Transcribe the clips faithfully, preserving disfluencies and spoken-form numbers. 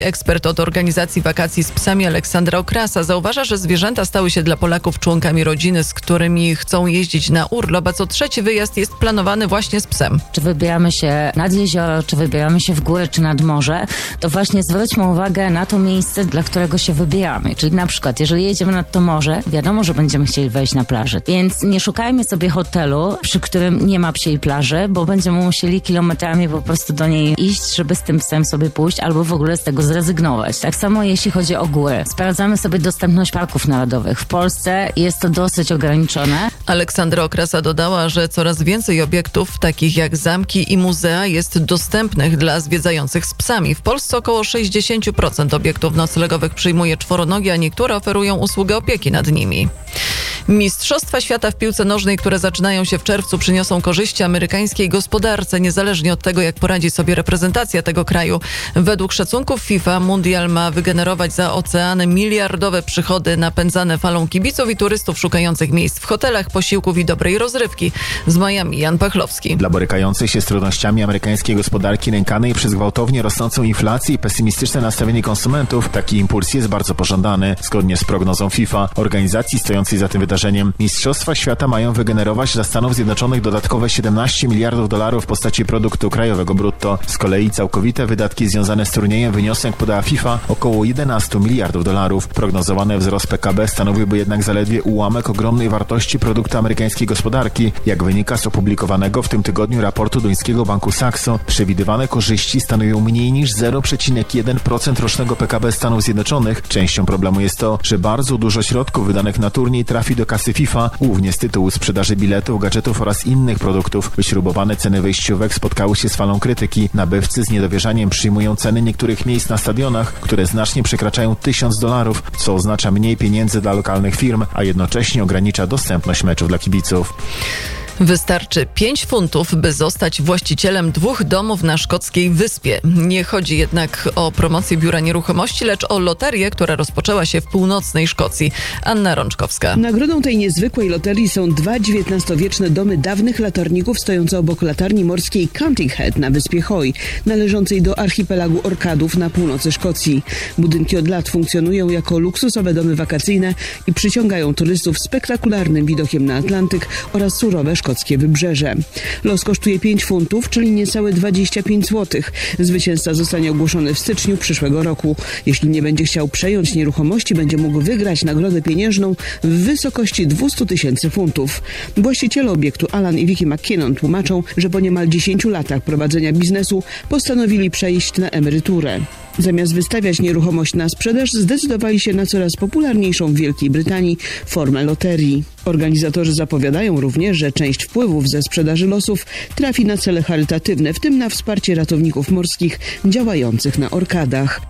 Ekspert od organizacji wakacji z psami Aleksandra Okrasa zauważa, że zwierzęta stały się dla Polaków członkami rodziny, z którymi chcą jeździć na urlop, a co trzeci wyjazd jest planowany właśnie z psem. Czy wybieramy się nad jezioro, czy wybieramy się w górę, czy nad morze, to właśnie zwróćmy uwagę na to miejsce, dla którego się wybieramy. Czyli na przykład, jeżeli jedziemy nad to morze, wiadomo, że będziemy chcieli wejść na plażę. Więc nie szukajmy sobie hotelu, przy którym nie ma psiej plaży, bo będziemy musieli kilometrami po prostu do niej iść, żeby z tym psem sobie pójść, albo w ogóle z tego zrezygnować. Tak samo jeśli chodzi o góry. Sprawdzamy sobie dostępność parków narodowych. W Polsce jest to dosyć ograniczone. Aleksandra Okrasa dodała, że coraz więcej obiektów, takich jak zamki i muzea, jest dostępnych dla zwiedzających z psami. W Polsce około sześćdziesiąt procent obiektów noclegowych przyjmuje czworonogi, a niektóre oferują usługę opieki nad nimi. Mistrzostwa świata w piłce nożnej, które zaczynają się w czerwcu, przyniosą korzyści amerykańskiej gospodarce, niezależnie od tego, jak poradzi sobie reprezentacja tego kraju. Według szacunków FIFA mundial ma wygenerować za oceany miliardowe przychody napędzane falą kibiców i turystów szukających miejsc w hotelach, posiłków i dobrej rozrywki. Z Miami Jan Pachlowski. Dla borykających się z trudnościami amerykańskiej gospodarki nękanej przez gwałtownie rosnącą inflację i pesymistyczne nastawienie konsumentów, taki impuls jest bardzo pożądany. Zgodnie z prognozą FIFA, organizacji stojącej za tym wydarzeniem, Mistrzostwa Świata mają wygenerować dla Stanów Zjednoczonych dodatkowe siedemnaście miliardów dolarów w postaci produktu krajowego brutto. Z kolei całkowite wydatki związane z turniejem wyniosą, jak podała FIFA, około jedenaście miliardów dolarów. Prognozowany wzrost P K B stanowiłby jednak zaledwie ułamek ogromnej wartości produktu amerykańskiej gospodarki. Jak wynika z opublikowanego w tym tygodniu raportu duńskiego banku Saxo, przewidywane korzyści stanowią mniej niż zero przecinek jeden procent rocznego P K B Stanów Zjednoczonych. Częścią problemu jest to, że bardzo dużo środków wydanych na turniej trafi do kasy FIFA, głównie z tytułu sprzedaży biletów, gadżetów oraz innych produktów. Wyśrubowane ceny wejściówek spotkały się z falą krytyki. Nabywcy z niedowierzaniem przyjmują ceny niektórych miejsc na stadionach, które znacznie przekraczają tysiąc dolarów, co oznacza mniej pieniędzy dla lokalnych firm, a jednocześnie ogranicza dostępność meczów dla kibiców. Wystarczy pięć funtów, by zostać właścicielem dwóch domów na szkockiej wyspie. Nie chodzi jednak o promocję biura nieruchomości, lecz o loterię, która rozpoczęła się w północnej Szkocji. Anna Rączkowska. Nagrodą tej niezwykłej loterii są dwa dziewiętnastowieczne domy dawnych latarników stojące obok latarni morskiej Counting Head na wyspie Hoy, należącej do archipelagu Orkadów na północy Szkocji. Budynki od lat funkcjonują jako luksusowe domy wakacyjne i przyciągają turystów spektakularnym widokiem na Atlantyk oraz surowe szkockie wybrzeże. Los kosztuje pięć funtów, czyli niecałe dwadzieścia pięć złotych. Zwycięzca zostanie ogłoszony w styczniu przyszłego roku. Jeśli nie będzie chciał przejąć nieruchomości, będzie mógł wygrać nagrodę pieniężną w wysokości dwieście tysięcy funtów. Właściciele obiektu Alan i Vicky McKinnon tłumaczą, że po niemal dziesięciu latach prowadzenia biznesu postanowili przejść na emeryturę. Zamiast wystawiać nieruchomość na sprzedaż, zdecydowali się na coraz popularniejszą w Wielkiej Brytanii formę loterii. Organizatorzy zapowiadają również, że część wpływów ze sprzedaży losów trafi na cele charytatywne, w tym na wsparcie ratowników morskich działających na Orkadach.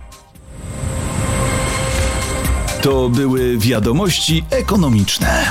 To były wiadomości ekonomiczne.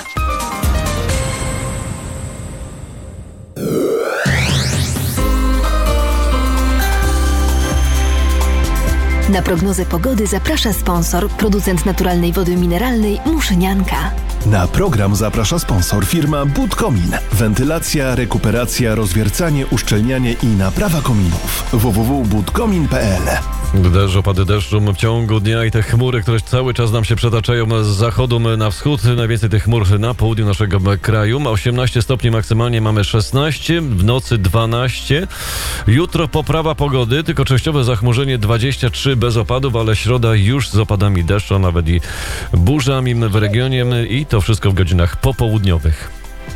Na prognozę pogody zaprasza sponsor, producent naturalnej wody mineralnej Muszynianka. Na program zaprasza sponsor firma Budkomin. Wentylacja, rekuperacja, rozwiercanie, uszczelnianie i naprawa kominów. w w w kropka budkomin kropka p l. Deszcz, opady deszczu w ciągu dnia i te chmury, które cały czas nam się przetaczają z zachodu na wschód. Najwięcej tych chmur na południu naszego kraju. osiemnaście stopni maksymalnie, mamy szesnaście, w nocy dwanaście. Jutro poprawa pogody, tylko częściowe zachmurzenie dwadzieścia trzy bez opadów, ale środa już z opadami deszczu, nawet i burzami w regionie i to wszystko w godzinach popołudniowych.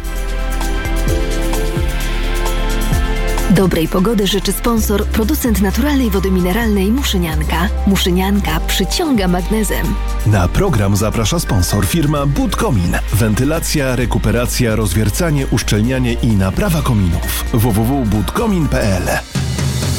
Dobrej pogody życzy sponsor, producent naturalnej wody mineralnej Muszynianka. Muszynianka przyciąga magnezem. Na program zaprasza sponsor firma Budkomin. Wentylacja, rekuperacja, rozwiercanie, uszczelnianie i naprawa kominów. w w w kropka budkomin kropka p l.